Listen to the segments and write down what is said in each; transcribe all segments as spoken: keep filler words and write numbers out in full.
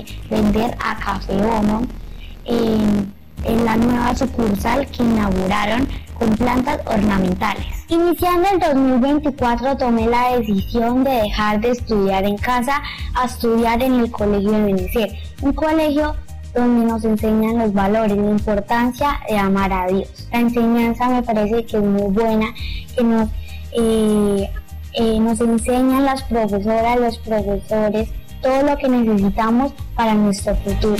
vender a Café Bono en, en la nueva sucursal que inauguraron con plantas ornamentales. Iniciando el dos mil veinticuatro tomé la decisión de dejar de estudiar en casa a estudiar en el Colegio Ebenecer, un colegio donde nos enseñan los valores, la importancia de amar a Dios. La enseñanza me parece que es muy buena, que nos, eh, eh, nos enseñan las profesoras, los profesores, todo lo que necesitamos para nuestro futuro.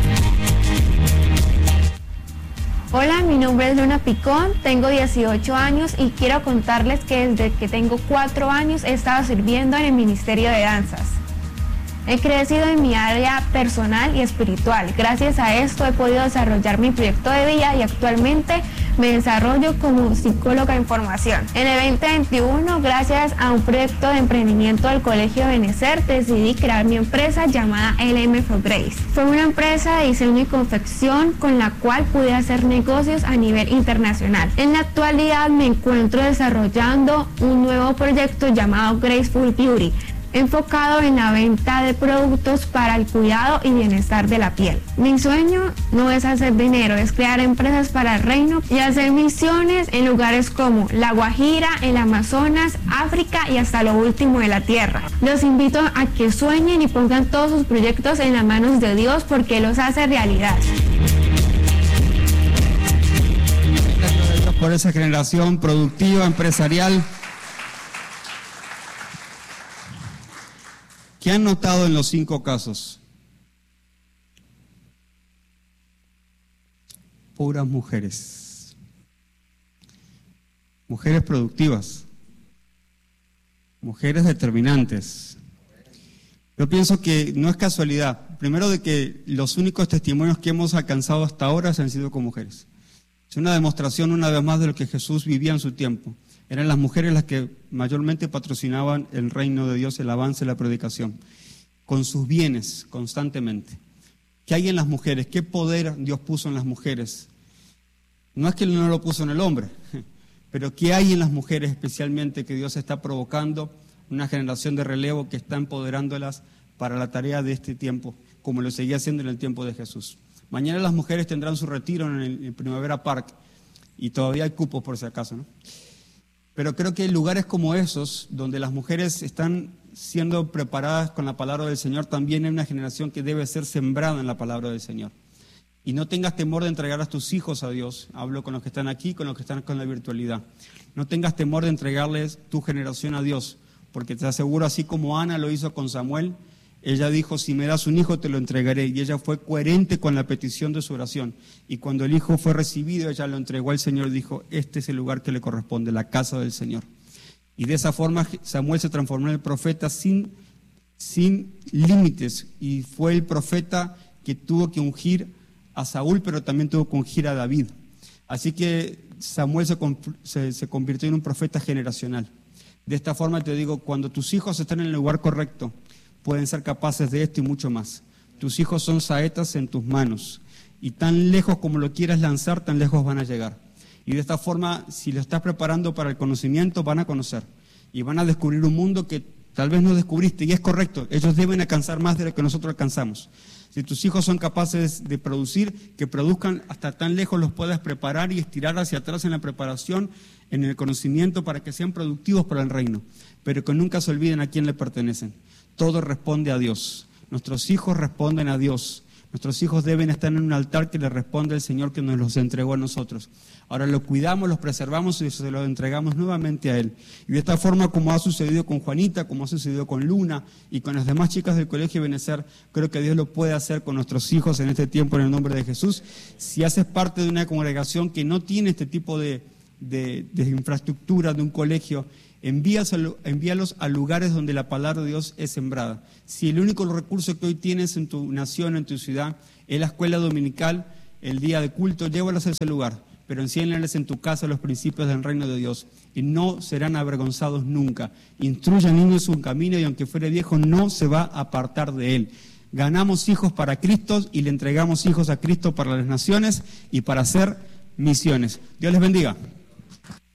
Hola, mi nombre es Luna Picón, tengo dieciocho años y quiero contarles que desde que tengo cuatro años he estado sirviendo en el Ministerio de Danzas. He crecido en mi área personal y espiritual. Gracias a esto he podido desarrollar mi proyecto de vida y actualmente me desarrollo como psicóloga en formación. En el veinte veintiuno, gracias a un proyecto de emprendimiento del Colegio Ebenecer, decidí crear mi empresa llamada L M for Grace. Fue una empresa de diseño y confección con la cual pude hacer negocios a nivel internacional. En la actualidad me encuentro desarrollando un nuevo proyecto llamado Graceful Beauty, enfocado en la venta de productos para el cuidado y bienestar de la piel. Mi sueño no es hacer dinero, es crear empresas para el reino y hacer misiones en lugares como La Guajira, el Amazonas, África y hasta lo último de la tierra. Los invito a que sueñen y pongan todos sus proyectos en las manos de Dios porque los hace realidad. Gracias por esa generación productiva, empresarial. ¿Qué han notado en los cinco casos? Puras mujeres. Mujeres productivas. Mujeres determinantes. Yo pienso que no es casualidad. Primero, de que los únicos testimonios que hemos alcanzado hasta ahora se han sido con mujeres. Es una demostración una vez más de lo que Jesús vivía en su tiempo. Eran las mujeres las que mayormente patrocinaban el reino de Dios, el avance, la predicación, con sus bienes constantemente. ¿Qué hay en las mujeres? ¿Qué poder Dios puso en las mujeres? No es que no lo puso en el hombre, pero ¿qué hay en las mujeres especialmente que Dios está provocando? Una generación de relevo que está empoderándolas para la tarea de este tiempo, como lo seguía haciendo en el tiempo de Jesús. Mañana las mujeres tendrán su retiro en el en Primavera Park y todavía hay cupos por si acaso, ¿no? Pero creo que hay lugares como esos, donde las mujeres están siendo preparadas con la palabra del Señor, también hay una generación que debe ser sembrada en la palabra del Señor. Y no tengas temor de entregar a tus hijos a Dios. Hablo con los que están aquí, con los que están con la virtualidad. No tengas temor de entregarles tu generación a Dios, porque te aseguro, así como Ana lo hizo con Samuel, ella dijo, si me das un hijo te lo entregaré, y ella fue coherente con la petición de su oración, y cuando el hijo fue recibido, ella lo entregó al Señor y dijo, este es el lugar que le corresponde, la casa del Señor. Y de esa forma Samuel se transformó en el profeta sin, sin límites, y fue el profeta que tuvo que ungir a Saúl, pero también tuvo que ungir a David. Así que Samuel se, se, se convirtió en un profeta generacional. De esta forma te digo, cuando tus hijos están en el lugar correcto, pueden ser capaces de esto y mucho más. Tus hijos son saetas en tus manos, y tan lejos como lo quieras lanzar, tan lejos van a llegar. Y de esta forma, si lo estás preparando para el conocimiento, van a conocer y van a descubrir un mundo que tal vez no descubriste, y es correcto, ellos deben alcanzar más de lo que nosotros alcanzamos. Si tus hijos son capaces de producir, que produzcan hasta tan lejos, los puedas preparar y estirar hacia atrás en la preparación, en el conocimiento, para que sean productivos para el reino, pero que nunca se olviden a quién le pertenecen. Todo responde a Dios. Nuestros hijos responden a Dios. Nuestros hijos deben estar en un altar que le responde al Señor que nos los entregó a nosotros. Ahora los cuidamos, los preservamos y se los entregamos nuevamente a Él. Y de esta forma, como ha sucedido con Juanita, como ha sucedido con Luna y con las demás chicas del Colegio Ebenecer, creo que Dios lo puede hacer con nuestros hijos en este tiempo en el nombre de Jesús. Si haces parte de una congregación que no tiene este tipo de, de, de infraestructura, de un colegio, envíalos a lugares donde la palabra de Dios es sembrada. Si el único recurso que hoy tienes en tu nación, en tu ciudad, es la escuela dominical, el día de culto, llévalos a ese lugar, pero enséñales en tu casa los principios del reino de Dios y no serán avergonzados nunca. Instruye al niño en su camino y aunque fuere viejo no se va a apartar de él. Ganamos hijos para Cristo y le entregamos hijos a Cristo para las naciones y para hacer misiones. Dios les bendiga.